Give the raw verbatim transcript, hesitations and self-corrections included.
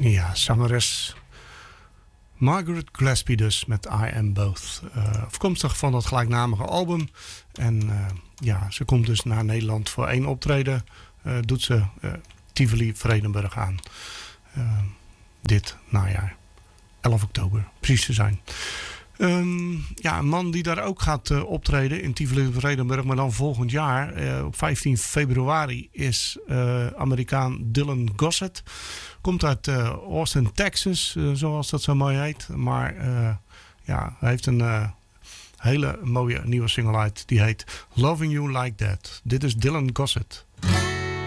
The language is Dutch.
Ja, zangeres Margaret Gillespie dus met I Am Both. Uh, afkomstig van dat gelijknamige album. En uh, ja, ze komt dus naar Nederland voor één optreden. Uh, doet ze uh, Tivoli Vredenburg aan. Uh, dit najaar. elf oktober, precies te zijn. Um, ja, een man die daar ook gaat uh, optreden in Tivoli Vredenburg, maar dan volgend jaar, uh, op vijftien februari, is uh, Amerikaan Dylan Gossett. Komt uit uh, Austin, Texas, uh, zoals dat zo mooi heet. Maar uh, ja, hij heeft een uh, hele mooie nieuwe single uit. Die heet Loving You Like That. Dit is Dylan Gossett.